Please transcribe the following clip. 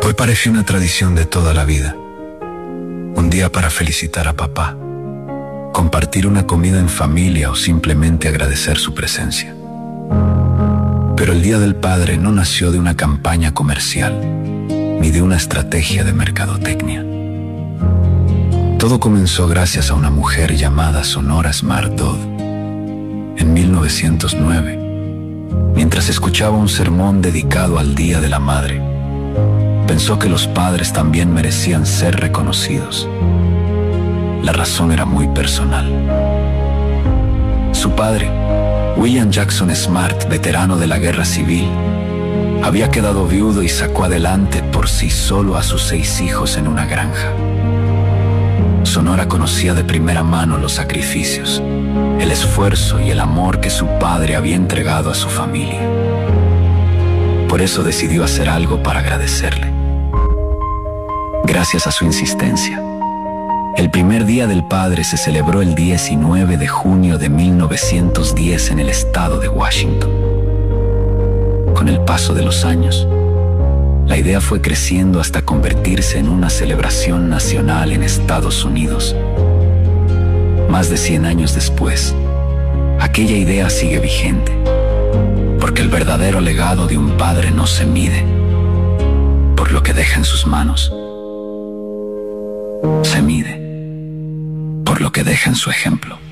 Hoy parece una tradición de toda la vida. Un día para felicitar a papá, compartir una comida en familia o simplemente agradecer su presencia. Pero el Día del Padre no nació de una campaña comercial, ni de una estrategia de mercadotecnia. Todo comenzó gracias a una mujer llamada Sonora Smart Dodd. En 1909, mientras escuchaba un sermón dedicado al Día de la Madre, pensó que los padres también merecían ser reconocidos. La razón era muy personal. Su padre, William Jackson Smart, veterano de la Guerra Civil, había quedado viudo y sacó adelante por sí solo a sus 6 hijos en una granja. Sonora conocía de primera mano los sacrificios, el esfuerzo y el amor que su padre había entregado a su familia. Por eso decidió hacer algo para agradecerle. Gracias a su insistencia, el primer Día del Padre se celebró el 19 de junio de 1910 en el estado de Washington. Con el paso de los años, la idea fue creciendo hasta convertirse en una celebración nacional en Estados Unidos. Más de 100 años después, aquella idea sigue vigente, porque el verdadero legado de un padre no se mide por lo que deja en sus manos, se mide por lo que deja en su ejemplo.